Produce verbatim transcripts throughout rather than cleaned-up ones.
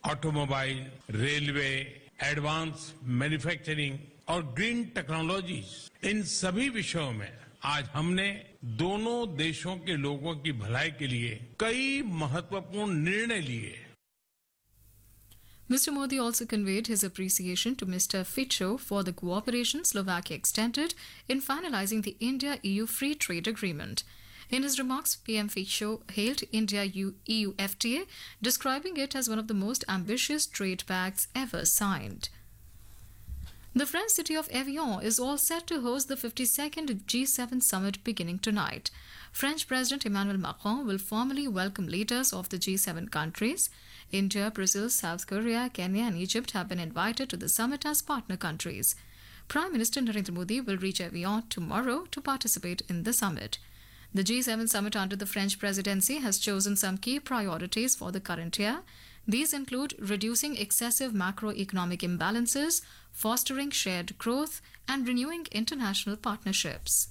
Automobile, railway, advance manufacturing और green technologies, इन सभी विषयों में आज हमने दोनों देशों के लोगों की भलाई के लिए कई महत्वपूर्ण निर्णय लिए। Mister Modi also conveyed his appreciation to Mister Fico for the cooperation Slovakia extended in finalizing the India-E U Free Trade Agreement. In his remarks, P M Fico hailed India-E U F T A, describing it as one of the most ambitious trade pacts ever signed. The French city of Evian is all set to host the fifty-second G seven summit beginning tonight. French President Emmanuel Macron will formally welcome leaders of the G seven countries. India, Brazil, South Korea, Kenya and Egypt have been invited to the summit as partner countries. Prime Minister Narendra Modi will reach Evian tomorrow to participate in the summit. The G seven summit under the French presidency has chosen some key priorities for the current year. These include reducing excessive macroeconomic imbalances, fostering shared growth, and renewing international partnerships.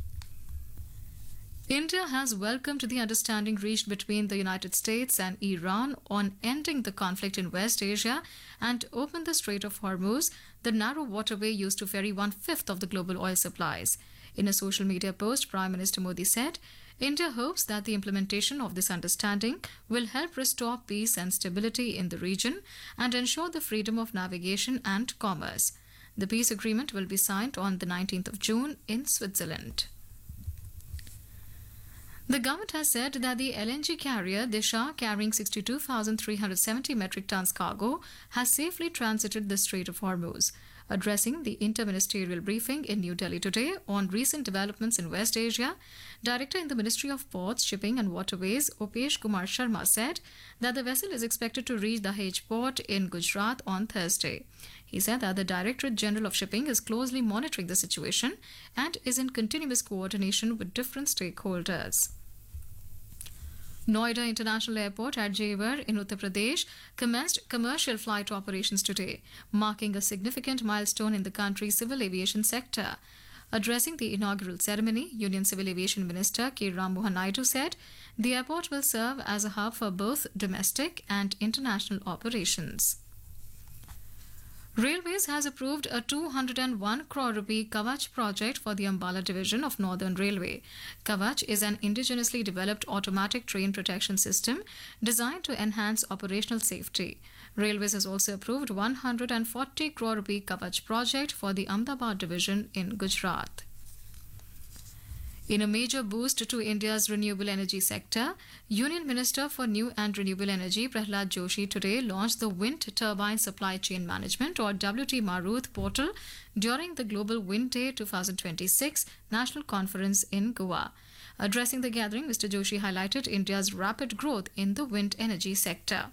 India has welcomed the understanding reached between the United States and Iran on ending the conflict in West Asia and opened the Strait of Hormuz, the narrow waterway used to ferry one-fifth of the global oil supplies. In a social media post, Prime Minister Modi said, India hopes that the implementation of this understanding will help restore peace and stability in the region and ensure the freedom of navigation and commerce. The peace agreement will be signed on the nineteenth of June in Switzerland. The government has said that the L N G carrier Disha, carrying sixty-two thousand three hundred seventy metric tons cargo, has safely transited the Strait of Hormuz. Addressing the interministerial briefing in New Delhi today on recent developments in West Asia, Director in the Ministry of Ports, Shipping and Waterways, Upesh Kumar Sharma, said that the vessel is expected to reach the Dahej port in Gujarat on Thursday. He said that the Directorate General of Shipping is closely monitoring the situation and is in continuous coordination with different stakeholders. Noida International Airport at Jewar in Uttar Pradesh commenced commercial flight operations today, marking a significant milestone in the country's civil aviation sector. Addressing the inaugural ceremony, Union Civil Aviation Minister K. Ram Mohan Naidu said the airport will serve as a hub for both domestic and international operations. Railways has approved a two hundred one crore rupee Kavach project for the Ambala division of Northern Railway. Kavach is an indigenously developed automatic train protection system designed to enhance operational safety. Railways has also approved one hundred forty crore rupee Kavach project for the Ahmedabad division in Gujarat. In a major boost to India's renewable energy sector, Union Minister for New and Renewable Energy Prahlad Joshi today launched the Wind Turbine Supply Chain Management or W T Maruth portal during the Global Wind Day twenty twenty-six National Conference in Goa. Addressing the gathering, Mister Joshi highlighted India's rapid growth in the wind energy sector.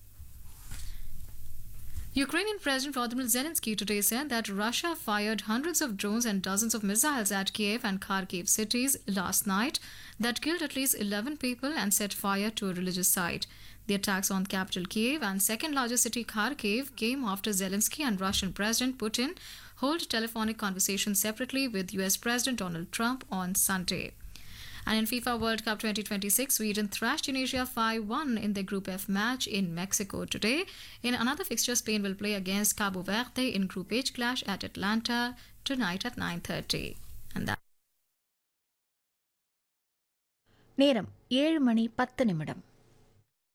Ukrainian President Volodymyr Zelensky today said that Russia fired hundreds of drones and dozens of missiles at Kiev and Kharkiv cities last night that killed at least eleven people and set fire to a religious site. The attacks on capital Kiev and second largest city Kharkiv came after Zelensky and Russian President Putin held telephonic conversations separately with U S President Donald Trump on Sunday. And in FIFA World Cup twenty twenty-six, Sweden thrashed Tunisia five one in their Group F match in Mexico today. In another fixture, Spain will play against Cabo Verde in Group H clash at Atlanta tonight at nine thirty. And that. நேரம் ஏழு மணி பத்து நிமிடம்.